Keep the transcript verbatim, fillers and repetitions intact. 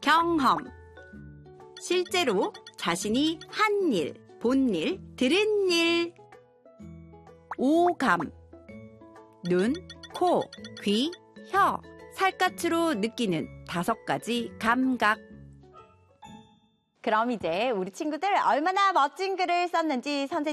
경험. 실제로 자신이 한 일, 본 일, 들은 일. 오감. 눈, 코, 귀, 혀, 살갗으로 느끼는 다섯 가지 감각. 그럼 이제 우리 친구들 얼마나 멋진 글을 썼는지 선생님